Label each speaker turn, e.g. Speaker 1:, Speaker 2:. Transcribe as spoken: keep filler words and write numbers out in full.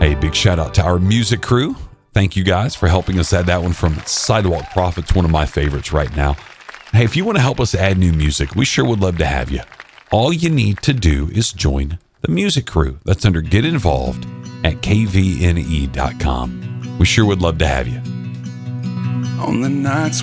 Speaker 1: Hey, big shout out to our music crew. Thank you guys for helping us add that one from Sidewalk Prophets, one of my favorites right now. Hey, if you want to help us add new music, we sure would love to have you. All you need to do is join the music crew. That's under Get Involved at K V N E dot com. We sure would love to have you.
Speaker 2: On the nights